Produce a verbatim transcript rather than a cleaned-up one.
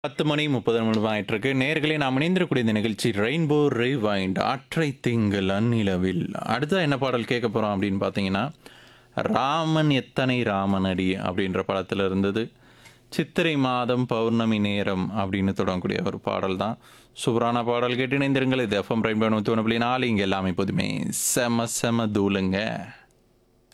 பத்து மணி முப்பது நிமிடம் ஆயிட்டிருக்கு. நேயர்களே நாம் இணைந்திருக்கக்கூடிய இந்த நிகழ்ச்சி ரெயின்போ ரிவைண்ட் ஆற்றை திங்கள் அந்நிலவில். அடுத்தா என்ன பாடல் கேட்க போறோம் அப்படின்னு பார்த்தீங்கன்னா, ராமன் எத்தனை ராமனடி அப்படின்ற படத்துல இருந்தது. சித்திரை மாதம் பௌர்ணமி நேரம் அப்படின்னு தொடங்கக்கூடிய ஒரு பாடல் தான். சூப்பரான பாடல் கேட்டு இணைந்திருங்கள். இது எஃப்எம் ரெயின்போ நூற்றி ஒன்று புள்ளி நாலு. இங்கே எல்லாமே எப்போதுமே செம செம தூளுங்க.